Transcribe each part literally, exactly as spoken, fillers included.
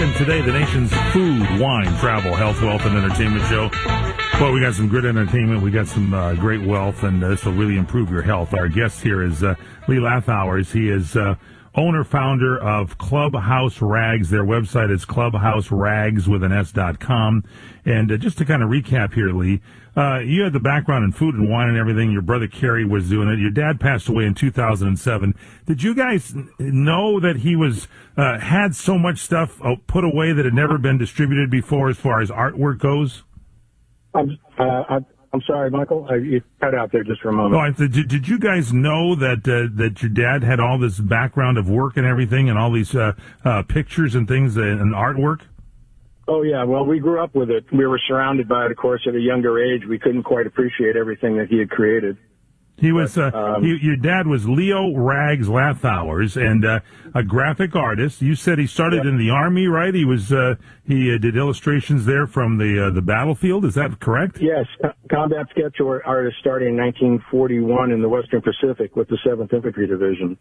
And today, the nation's food, wine, travel, health, wealth, and entertainment show. Well, we got some good entertainment. We got some uh, great wealth, and uh, this will really improve your health. Our guest here is uh, Lee Lathowers. He is uh, owner, founder of Clubhouse Rags. Their website is clubhouse rags with an S dot com. And uh, just to kind of recap here, Lee, uh, you had the background in food and wine and everything. Your brother Kerry was doing it. Your dad passed away in two thousand seven. Did you guys know that he was uh, had so much stuff put away that had never been distributed before as far as artwork goes? I'm, uh, I'm, I'm sorry, Michael. I, you cut out there just for a moment. Oh, I th- did, did you guys know that uh, that your dad had all this background of work and everything and all these uh, uh, pictures and things and artwork? Oh, yeah. Well, we grew up with it. We were surrounded by it, of course, at a younger age. We couldn't quite appreciate everything that he had created. He was, but, uh, um, he, your dad was Leo Rags Lathowers, and uh, a graphic artist. You said he started yeah. in the Army, right? He was uh, he uh, did illustrations there from the uh, the battlefield. Is that correct? Yes, combat sketch artist starting in nineteen forty-one in the Western Pacific with the seventh Infantry Division.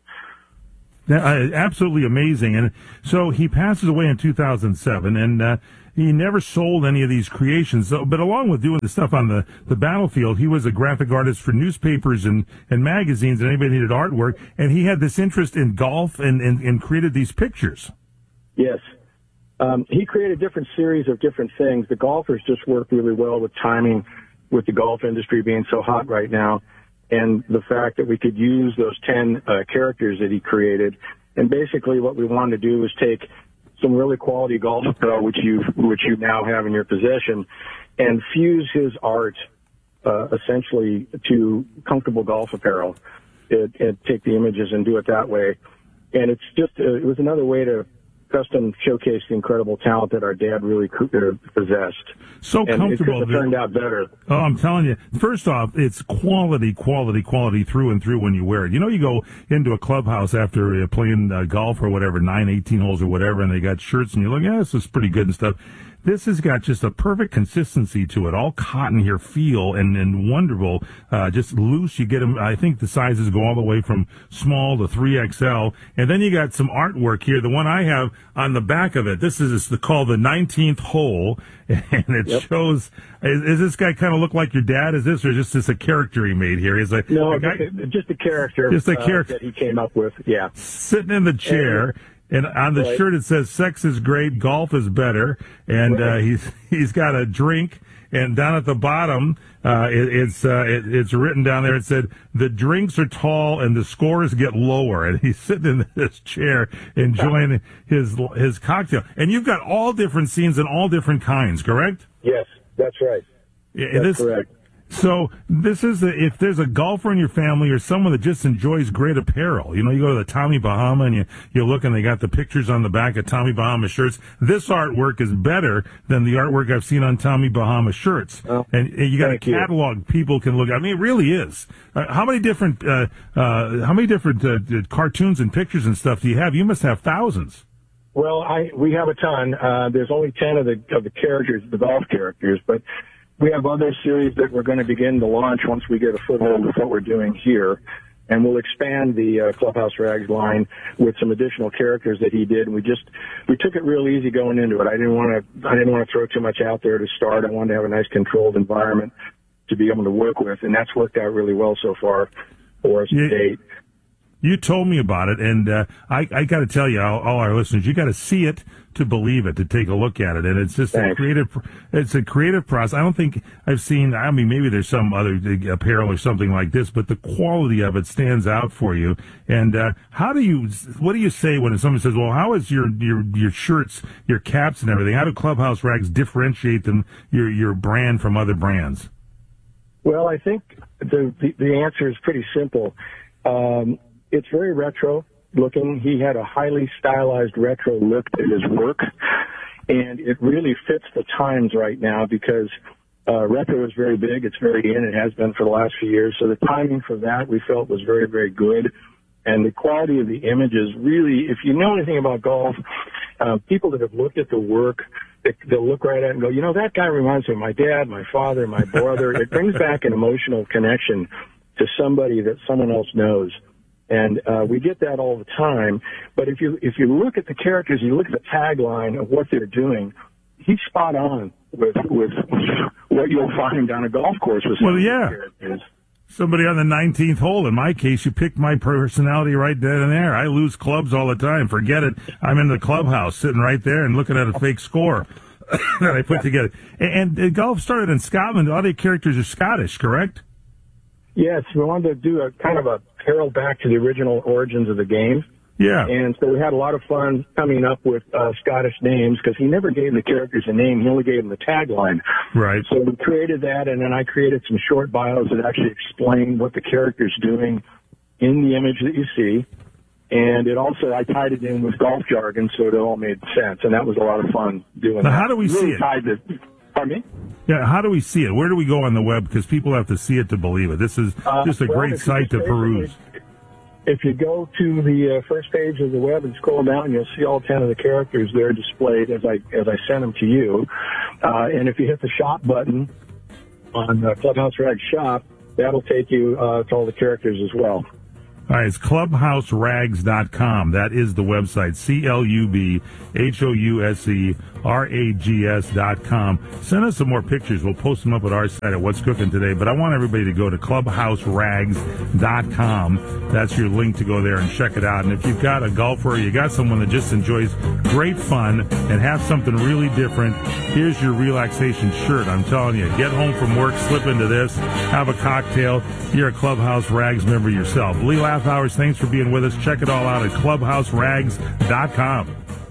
Uh, absolutely amazing. And so he passes away in two thousand seven, and uh, he never sold any of these creations. So, but along with doing the stuff on the, the battlefield, he was a graphic artist for newspapers and, and magazines, and anybody needed artwork. And he had this interest in golf and, and, and created these pictures. Yes. Um, he created different series of different things. The golfers just worked really well with timing, with the golf industry being so hot right now. And the fact that we could use those ten uh, characters that he created. And basically what we wanted to do was take some really quality golf apparel, which you which you now have in your possession, and fuse his art uh, essentially to comfortable golf apparel. It, it take the images and do it that way. And it's just, uh, it was another way to custom showcase the incredible talent that our dad really possessed. So and comfortable. It could have turned out better. Oh, I'm telling you. First off, it's quality, quality, quality through and through when you wear it. You know, you go into a clubhouse after uh, playing uh, golf or whatever, nine, eighteen holes or whatever, and they got shirts, and you look, yeah, this is pretty good and stuff. This has got just a perfect consistency to it, all cotton here, feel and, and wonderful, uh, just loose. You get them, I think the sizes go all the way from small to three X L. And then you got some artwork here. The one I have on the back of it, this is the, called the nineteenth hole, and it yep. shows, is, is this guy kind of look like your dad? Is this, or just this a character he made here? He's like, no, a guy, just a character, just a character uh, that he came up with, yeah. Sitting in the chair. And, And on the right. shirt it says "Sex is great, golf is better," and right. uh, he's he's got a drink. And down at the bottom, uh, it, it's uh, it, it's written down there. It said, "The drinks are tall and the scores get lower." And he's sitting in this chair enjoying his his cocktail. And you've got all different scenes and all different kinds, correct? Yes, that's right. Yeah, that's this, correct. So this is a, if there's a golfer in your family or someone that just enjoys great apparel, you know, you go to the Tommy Bahama and you, you look and they got the pictures on the back of Tommy Bahama shirts. This artwork is better than the artwork I've seen on Tommy Bahama shirts. Oh, and, and you got a catalog you. people can look at. I mean, it really is. Uh, how many different, uh, uh, how many different uh, cartoons and pictures and stuff do you have? You must have thousands. Well, I, we have a ton. Uh, there's only ten of the, of the characters, the golf characters, but we have other series that we're going to begin to launch once we get a foothold with what we're doing here. And we'll expand the uh, Clubhouse Rags line with some additional characters that he did. And we just, we took it real easy going into it. I didn't want to, I didn't want to throw too much out there to start. I wanted to have a nice controlled environment to be able to work with. And that's worked out really well so far for us to date. You told me about it, and uh, I, I got to tell you, all, all our listeners, you got to see it to believe it, to take a look at it, and it's just Thanks. a creative. It's a creative process. I don't think I've seen. I mean, maybe there's some other apparel or something like this, but the quality of it stands out for you. And uh, how do you? What do you say when someone says, "Well, how is your your your shirts, your caps, and everything? How do Clubhouse Rags differentiate them your your brand from other brands?" Well, I think the the, the answer is pretty simple. Um, It's very retro looking. He had a highly stylized retro look to his work, and it really fits the times right now because uh, retro is very big. It's very in. It has been for the last few years. So the timing for that we felt was very, very good. And the quality of the images really, if you know anything about golf, uh, people that have looked at the work, they, they'll look right at it and go, you know, that guy reminds me of my dad, my father, my brother. It brings back an emotional connection to somebody that someone else knows. And uh, we get that all the time. But if you if you look at the characters, you look at the tagline of what they're doing, he's spot on with with what you'll find on a golf course with some well, yeah. characters. Somebody on the nineteenth hole. In my case, you picked my personality right then and there. I lose clubs all the time. Forget it. I'm in the clubhouse sitting right there and looking at a fake score that I put together. And, and golf started in Scotland. All the characters are Scottish, correct? Yes, we wanted to do a kind of a parallel back to the original origins of the game. Yeah. And so we had a lot of fun coming up with uh, Scottish names because he never gave the characters a name. He only gave them the tagline. Right. So we created that, and then I created some short bios that actually explain what the character's doing in the image that you see. And it also, I tied it in with golf jargon so it all made sense, and that was a lot of fun doing now, that. How do we really see it? Tied the, pardon me? Yeah, how do we see it? Where do we go on the web? Because people have to see it to believe it. This is Uh, just a well, great site to peruse. If you go to the uh, first page of the web and scroll down, you'll see all ten of the characters there displayed as I as I sent them to you. Uh, and if you hit the shop button on uh, Clubhouse Rags Shop, that'll take you uh, to all the characters as well. All right, it's clubhouse rags dot com. That is the website, C L U B H O U S E R A G S dot com. Send us some more pictures. We'll post them up at our site at What's Cooking Today. But I want everybody to go to clubhouse rags dot com. That's your link to go there and check it out. And if you've got a golfer, you got someone that just enjoys great fun and have something really different, here's your relaxation shirt. I'm telling you, get home from work, slip into this, have a cocktail. You're a Clubhouse Rags member yourself. Lee Laugh Hours, thanks for being with us. Check it all out at clubhouse rags dot com.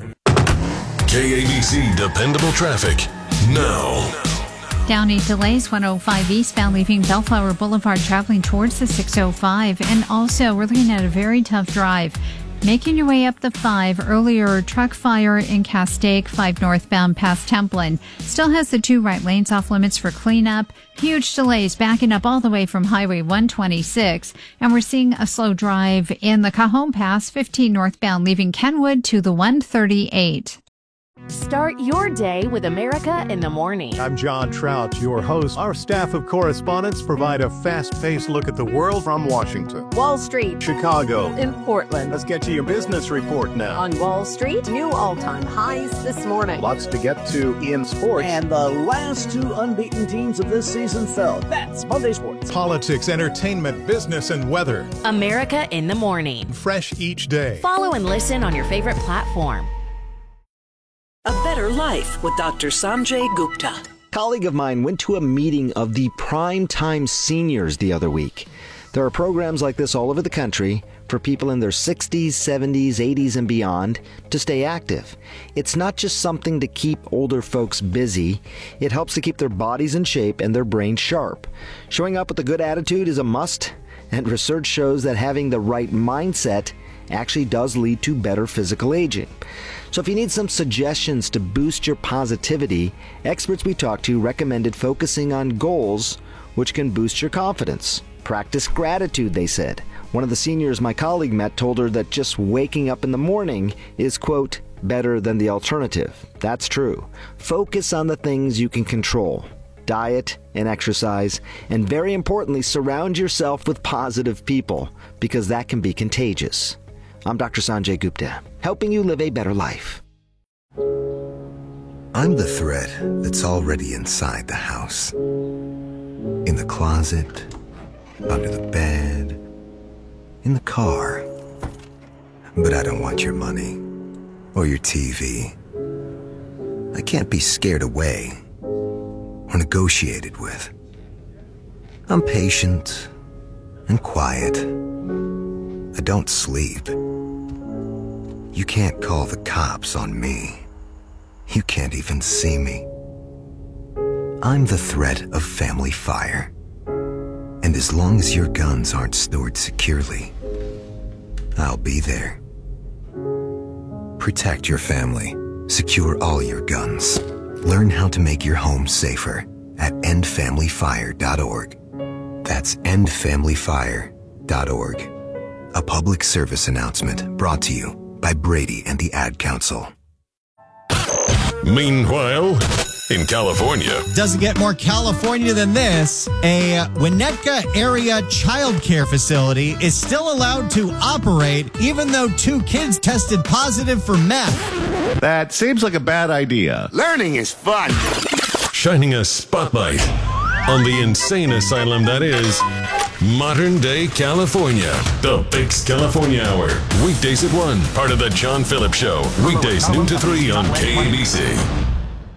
K A B C Dependable Traffic now. Downey delays one oh five eastbound leaving Bellflower Boulevard traveling towards the six oh five. And also, we're looking at a very tough drive. Making your way up the five, earlier truck fire in Castaic, five northbound past Templin. Still has the two right lanes off limits for cleanup. Huge delays backing up all the way from Highway one twenty-six. And we're seeing a slow drive in the Cajon Pass, fifteen northbound leaving Kenwood to the one thirty-eight. Start your day with America in the Morning. I'm John Trout, your host. Our staff of correspondents provide a fast-paced look at the world from Washington, Wall Street, Chicago, in Portland. Let's get to your business report now. On Wall Street, new all-time highs this morning. Lots to get to in sports. And the last two unbeaten teams of this season fell. That's Monday Sports. Politics, entertainment, business, and weather. America in the Morning. Fresh each day. Follow and listen on your favorite platform. A Better Life with Doctor Sanjay Gupta. A colleague of mine went to a meeting of the Prime Time Seniors the other week. There are programs like this all over the country for people in their sixties, seventies, eighties, and beyond to stay active. It's not just something to keep older folks busy. It helps to keep their bodies in shape and their brains sharp. Showing up with a good attitude is a must, and research shows that having the right mindset actually does lead to better physical aging. So if you need some suggestions to boost your positivity, experts we talked to recommended focusing on goals which can boost your confidence. Practice gratitude, they said. One of the seniors my colleague met told her that just waking up in the morning is, quote, better than the alternative. That's true. Focus on the things you can control. Diet and exercise, and very importantly, surround yourself with positive people, because that can be contagious. I'm Doctor Sanjay Gupta, helping you live a better life. I'm the thread that's already inside the house. In the closet, under the bed, in the car. But I don't want your money or your T V. I can't be scared away or negotiated with. I'm patient and quiet. I don't sleep. You can't call the cops on me. You can't even see me. I'm the threat of family fire. And as long as your guns aren't stored securely, I'll be there. Protect your family. Secure all your guns. Learn how to make your home safer at end family fire dot org. That's end family fire dot org. A public service announcement brought to you by Brady and the Ad Council. Meanwhile, in California. Doesn't get more California than this. A Winnetka area child care facility is still allowed to operate even though two kids tested positive for meth. That seems like a bad idea. Learning is fun. Shining a spotlight on the insane asylum that is modern day California. The Bix California Hour. Weekdays at one. Part of the John Phillips Show. Weekdays noon to three on K A B C.